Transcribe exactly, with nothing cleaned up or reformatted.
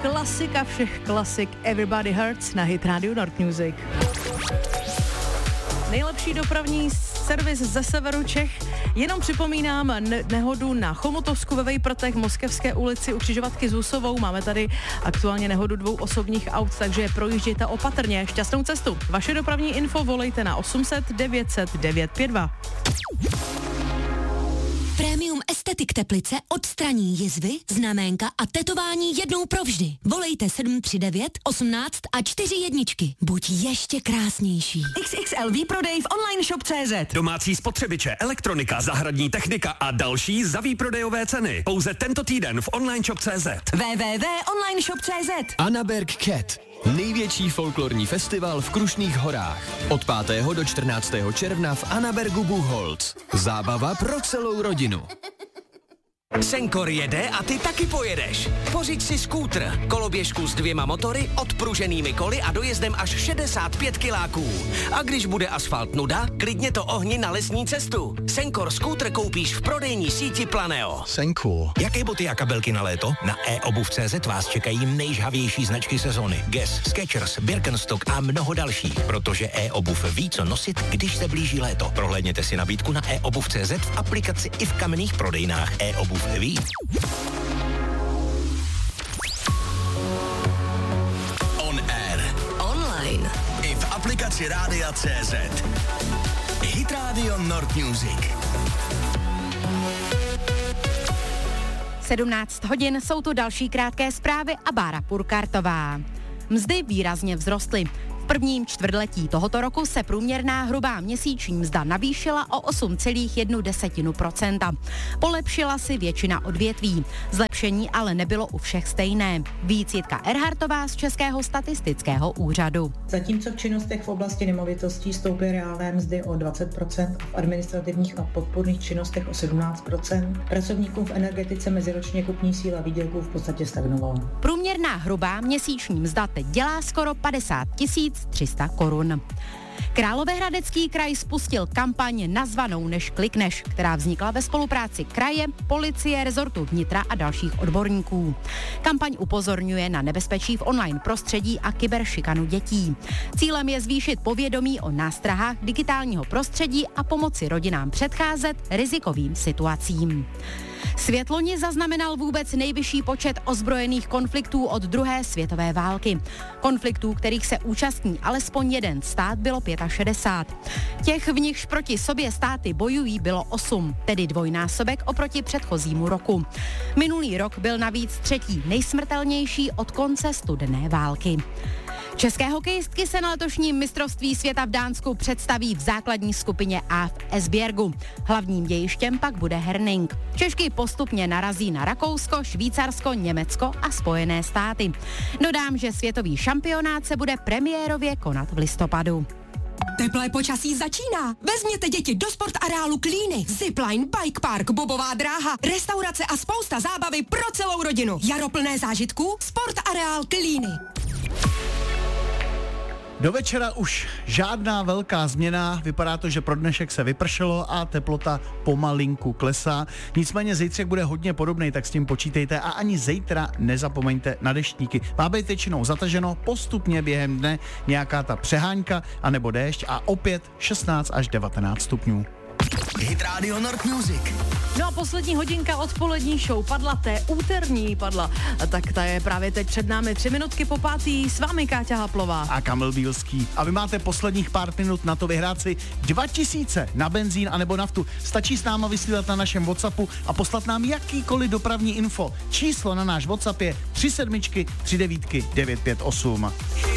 klasika všech klasik Everybody Hurts na Hit Radio North Music. Nejlepší dopravní servis ze severu Čech. Jenom připomínám ne- nehodu na Chomutovsku ve Vejprtech, Moskevské ulici u křižovatky s Husovou. Máme tady aktuálně nehodu dvou osobních aut, takže projíždějte opatrně. Šťastnou cestu. Vaše dopravní info volejte na osm set devět set devět pět dva. Premium Estetik Teplice odstraní jizvy, znaménka a tetování jednou provždy. Volejte sedm tři devět osmnáct a čtyři jedničky. Buď ještě krásnější. X X L výprodej v online shop tečka cé zet. Domácí spotřebiče, elektronika, zahradní technika a další za výprodejové ceny. Pouze tento týden v online shop tečka cé zet. w w w tečka online shop tečka cé zet. Annaberg Cat. Největší folklorní festival v Krušných horách. Od pátého do čtrnáctého června v Annabergu Buchholz. Zábava pro celou rodinu. Senkor jede a ty taky pojedeš. Pořiď si skútr, koloběžku s dvěma motory, odpruženými koly a dojezdem až šedesát pět kiláků. A když bude asfalt nuda, klidně to ohni na lesní cestu. Senkor skútr koupíš v prodejní síti Planeo. Senkor. Jaké boty a kabelky na léto? Na e obuv tečka cé zet vás čekají nejžhavější značky sezóny. Guess, Skechers, Birkenstock a mnoho dalších. Protože e-obuv ví, co nosit, když se blíží léto. Prohlédněte si nabídku na e obuv tečka cé zet v aplikaci i v kamenných prodejnách e-obuv ví. On air. Online. I v aplikaci Rádia tečka cé zet. Hit Radio North Music. sedmnáct hodin, jsou tu další krátké zprávy a Bára Purkartová. Mzdy výrazně vzrostly. V prvním čtvrtletí tohoto roku se průměrná hrubá měsíční mzda navýšila o osm celá jedna procenta. Polepšila si většina odvětví. Zlepšení ale nebylo u všech stejné. Víc Jitka Erhartová z Českého statistického úřadu. Zatímco v činnostech v oblasti nemovitostí stouply reálné mzdy o dvacet procent a v administrativních a podpůrných činnostech o sedmnáct procent, pracovníkům v energetice meziročně kupní síla výdělků v podstatě stagnovala. Průměrná hrubá měsíční mzda teď dělá skoro padesát tisíc tři sta korun. Královéhradecký kraj spustil kampaň nazvanou Než klikneš, která vznikla ve spolupráci kraje, policie, rezortu vnitra a dalších odborníků. Kampaň upozorňuje na nebezpečí v online prostředí a kyberšikanu dětí. Cílem je zvýšit povědomí o nástrahách digitálního prostředí a pomoci rodinám předcházet rizikovým situacím. Svět loni zaznamenal vůbec nejvyšší počet ozbrojených konfliktů od druhé světové války. Konfliktů, kterých se účastní alespoň jeden stát, bylo šedesát pět. Těch, v nichž proti sobě státy bojují, bylo osm, tedy dvojnásobek oproti předchozímu roku. Minulý rok byl navíc třetí nejsmrtelnější od konce studené války. České hokejistky se na letošním mistrovství světa v Dánsku představí v základní skupině A v Esbjergu. Hlavním dějištěm pak bude Herning. Češky postupně narazí na Rakousko, Švýcarsko, Německo a Spojené státy. Dodám, že světový šampionát se bude premiérově konat v listopadu. Teplé počasí začíná. Vezměte děti do sportareálu Klíny. Zipline, bike park, bobová dráha, restaurace a spousta zábavy pro celou rodinu. Jaro plné zážitků, sportareál Klíny. Do večera už žádná velká změna, vypadá to, že pro dnešek se vypršelo a teplota pomalinku klesá. Nicméně zítřek bude hodně podobný, tak s tím počítejte a ani zítra nezapomeňte na deštníky. Má být většinou zataženo, postupně během dne nějaká ta přehánka anebo déšť a opět šestnáct až devatenáct stupňů. Hit Radio North Music. No a poslední hodinka odpolední show padla, té úterní padla. A tak ta je právě teď před námi tři minutky po pátý. S vámi Káťa Haplová. A Kamil Bílský. A vy máte posledních pár minut na to vyhrát si dva tisíce na benzín anebo naftu. Stačí s náma vysílat na našem WhatsAppu a poslat nám jakýkoliv dopravní info. Číslo na náš WhatsApp je tři sedmičky tři devítky devět pět osm.